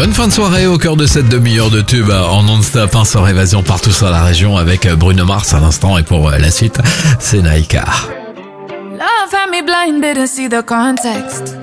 Bonne fin de soirée au cœur de cette demi-heure de tube en non-stop, sans évasion partout sur la région avec Bruno Mars à l'instant et pour la suite, c'est Naika. Love had me blinded to see the context.